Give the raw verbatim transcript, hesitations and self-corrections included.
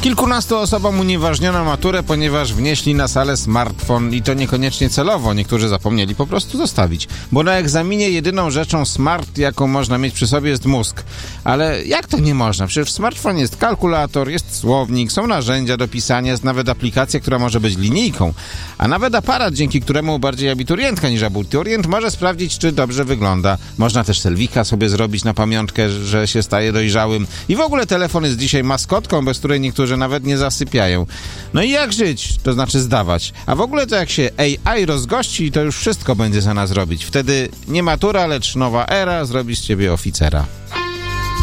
Kilkunastu osobom unieważniono maturę, ponieważ wnieśli na salę smartfon i to niekoniecznie celowo. Niektórzy zapomnieli po prostu zostawić. Bo na egzaminie jedyną rzeczą smart, jaką można mieć przy sobie, jest mózg. Ale jak to nie można? Przecież w smartfonie jest kalkulator, jest słownik, są narzędzia do pisania, jest nawet aplikacja, która może być linijką. A nawet aparat, dzięki któremu bardziej abiturientka niż abiturient może sprawdzić, czy dobrze wygląda. Można też selfika sobie zrobić na pamiątkę, że się staje dojrzałym. I w ogóle telefon jest dzisiaj maskotką, bez której niektórzy nawet nie zasypiają. No i jak żyć? To znaczy zdawać. A w ogóle to jak się A I rozgości, to już wszystko będzie za nas robić. Wtedy nie matura, lecz nowa era zrobi z ciebie oficera.